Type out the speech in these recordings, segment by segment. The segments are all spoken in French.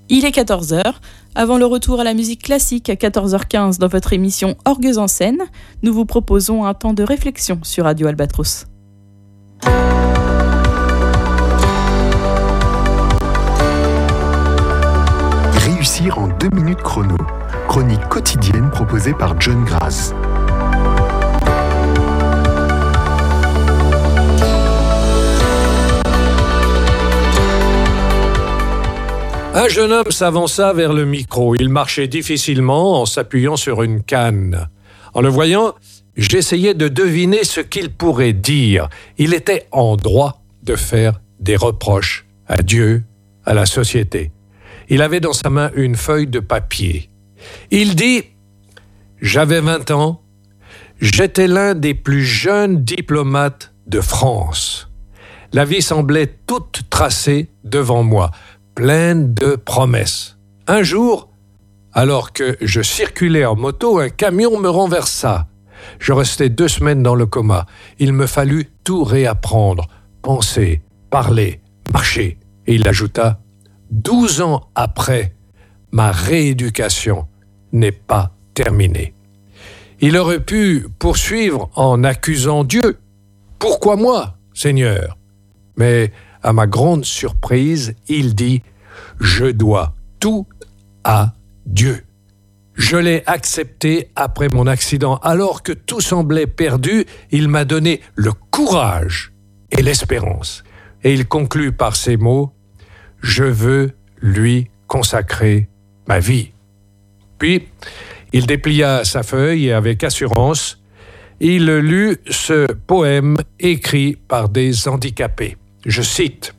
Il est 14h. Avant le retour à la musique classique à 14h15 dans votre émission Orgues en scène, nous vous proposons un temps de réflexion sur Radio Albatros. Réussir en 2 minutes chrono. Chronique quotidienne proposée par John Graz. Un jeune homme s'avança vers le micro. Il marchait difficilement en s'appuyant sur une canne. En le voyant, j'essayais de deviner ce qu'il pourrait dire. Il était en droit de faire des reproches à Dieu, à la société. Il avait dans sa main une feuille de papier. Il dit « J'avais 20 ans, j'étais l'un des plus jeunes diplomates de France. La vie semblait toute tracée devant moi. » Pleine de promesses. Un jour, alors que je circulais en moto, un camion me renversa. Je restai 2 semaines dans le coma. Il me fallut tout réapprendre, penser, parler, marcher. Et il ajouta, 12 ans après, ma rééducation n'est pas terminée. Il aurait pu poursuivre en accusant Dieu. Pourquoi moi, Seigneur ? Mais à ma grande surprise, il dit « Je dois tout à Dieu ». Je l'ai accepté après mon accident. Alors que tout semblait perdu, il m'a donné le courage et l'espérance. Et il conclut par ces mots « Je veux lui consacrer ma vie ». Puis, il déplia sa feuille et avec assurance, il lut ce poème écrit par des handicapés. Je cite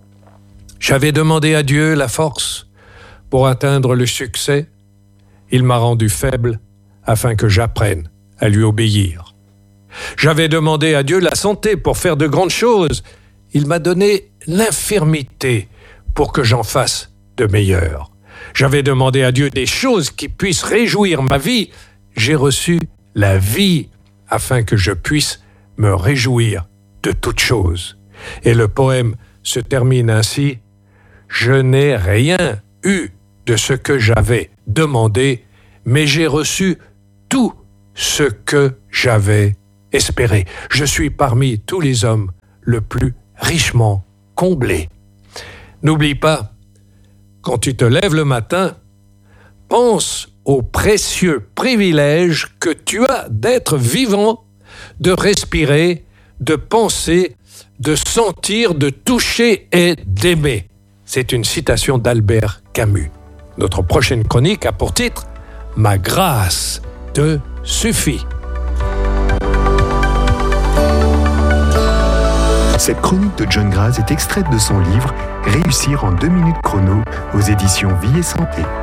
« J'avais demandé à Dieu la force pour atteindre le succès. Il m'a rendu faible afin que j'apprenne à lui obéir. J'avais demandé à Dieu la santé pour faire de grandes choses. Il m'a donné l'infirmité pour que j'en fasse de meilleures. J'avais demandé à Dieu des choses qui puissent réjouir ma vie. J'ai reçu la vie afin que je puisse me réjouir de toutes choses. » Et le poème se termine ainsi « Je n'ai rien eu de ce que j'avais demandé, mais j'ai reçu tout ce que j'avais espéré. Je suis parmi tous les hommes le plus richement comblé. » N'oublie pas, quand tu te lèves le matin, pense au précieux privilège que tu as d'être vivant, de respirer, de penser, de sentir, de toucher et d'aimer. C'est une citation d'Albert Camus. Notre prochaine chronique a pour titre « Ma grâce te suffit ». Cette chronique de John Graz est extraite de son livre « Réussir en 2 minutes chrono » aux éditions Vie et Santé.